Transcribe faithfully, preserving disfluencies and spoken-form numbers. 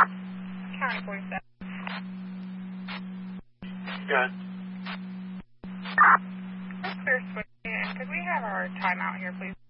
County forty-seven. Good. Clear switch in. Could we have our timeout here, please?